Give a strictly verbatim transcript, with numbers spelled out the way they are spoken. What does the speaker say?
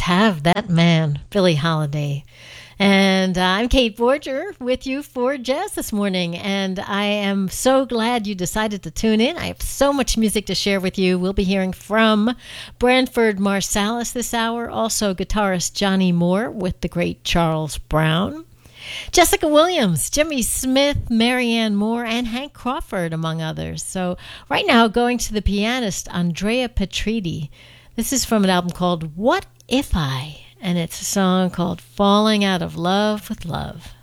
have that man, Billie Holiday. And uh, I'm Kate Borger with you for Jazz this morning, and I am so glad you decided to tune in. I have so much music to share with you. We'll be hearing from Branford Marsalis this hour, also guitarist Johnny Moore with the great Charles Brown, Jessica Williams, Jimmy Smith, Marianne Moore, and Hank Crawford, among others. So right now, going to the pianist Andrea Petriti. This is from an album called What If I? And it's a song called Falling Out of Love with Love.